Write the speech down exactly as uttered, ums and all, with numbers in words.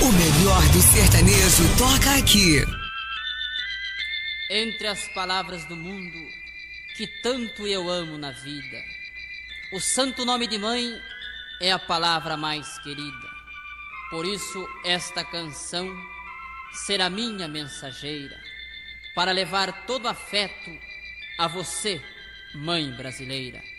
O melhor do sertanejo toca aqui. Entre as palavras do mundo que tanto eu amo na vida, o santo nome de mãe é a palavra mais querida. Por isso esta canção será minha mensageira, para levar todo afeto a você, mãe brasileira.